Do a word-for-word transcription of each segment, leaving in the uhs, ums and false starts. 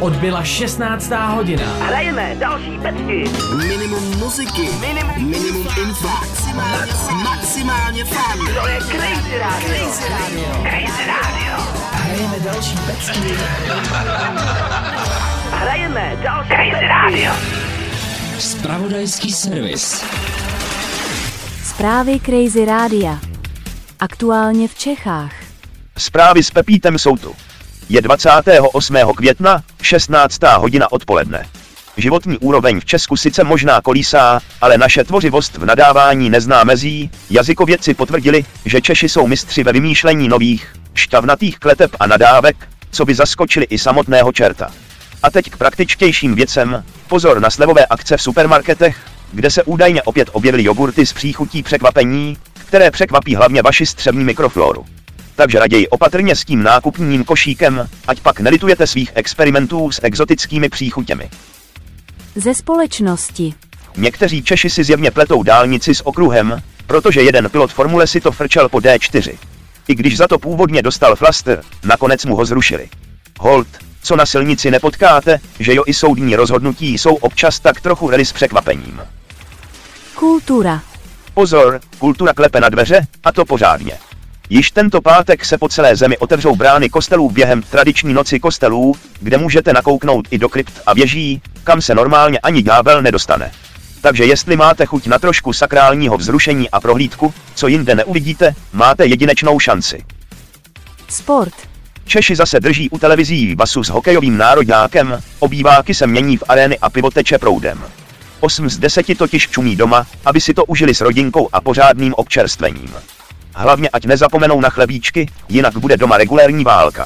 Odbyla šestnáctá hodina. Hrajeme další pecky. Minimum muziky. Minimum, minimum info. Maximálně, maximálně fun. To je Crazy Radio. Crazy Radio. Crazy Radio. Hrajeme další pecky. Hrajeme další Crazy Radio. Zpravodajský servis. Zprávy Crazy Rádia. Aktuálně v Čechách. Zprávy s Pepítem jsou tu. Je dvacátého osmého května, šestnáctá hodina odpoledne. Životní úroveň v Česku sice možná kolísá, ale naše tvořivost v nadávání nezná mezí. Jazykovědci potvrdili, že Češi jsou mistři ve vymýšlení nových, šťavnatých kleteb a nadávek, co by zaskočili i samotného čerta. A teď k praktičtějším věcem. Pozor na slevové akce v supermarketech, kde se údajně opět objevily jogurty s příchutí překvapení, které překvapí hlavně vaši střevní mikroflóru. Takže raději opatrně s tím nákupním košíkem, ať pak nelitujete svých experimentů s exotickými příchutěmi. Ze společnosti. Někteří Češi si zjevně pletou dálnici s okruhem, protože jeden pilot formule si to frčel po D čtyři. I když za to původně dostal flastr, nakonec mu ho zrušili. Hold, co na silnici nepotkáte, že jo, i soudní rozhodnutí jsou občas tak trochu rally s překvapením. Kultura. Pozor, kultura klepe na dveře, a to pořádně. Již tento pátek se po celé zemi otevřou brány kostelů během tradiční noci kostelů, kde můžete nakouknout i do krypt a věží, kam se normálně ani ďábel nedostane. Takže jestli máte chuť na trošku sakrálního vzrušení a prohlídku, co jinde neuvidíte, máte jedinečnou šanci. Sport. Češi zase drží u televizí basu s hokejovým nároďákem, obýváky se mění v arény a pivo teče proudem. osm z deseti totiž čumí doma, aby si to užili s rodinkou a pořádným občerstvením. Hlavně ať nezapomenou na chlebíčky, jinak bude doma regulérní válka.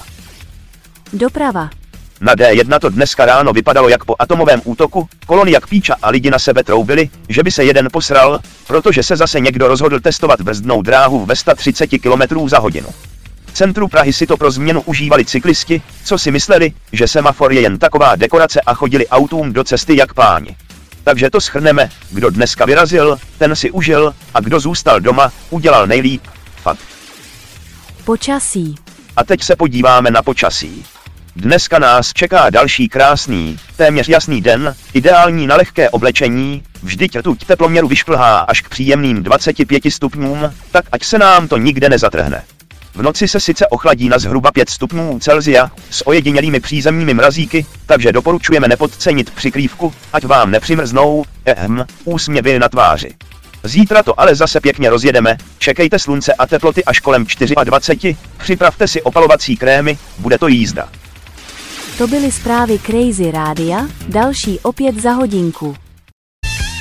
Doprava. Na D jedna to dneska ráno vypadalo jak po atomovém útoku, kolony jak píča a lidi na sebe troubili, že by se jeden posral, protože se zase někdo rozhodl testovat brzdnou dráhu ve sto třicet kilometrů za hodinu. V centru Prahy si to pro změnu užívali cyklisti, co si mysleli, že semafor je jen taková dekorace a chodili autům do cesty jak páni. Takže to shrneme, kdo dneska vyrazil, ten si užil, a kdo zůstal doma, udělal nejlíp. Fakt. Počasí. A teď se podíváme na počasí. Dneska nás čeká další krásný, téměř jasný den, ideální na lehké oblečení, vždyť rtuť teploměru vyšplhá až k příjemným dvaceti pěti stupňům, tak ať se nám to nikde nezatrhne. V noci se sice ochladí na zhruba pět stupňů Celsia, s ojedinělými přízemními mrazíky, takže doporučujeme nepodcenit přikrývku, ať vám nepřimrznou, ehm, úsměvy na tváři. Zítra to ale zase pěkně rozjedeme, čekejte slunce a teploty až kolem dvacet čtyři, připravte si opalovací krémy, bude to jízda. To byly zprávy Crazy Rádia, další opět za hodinku.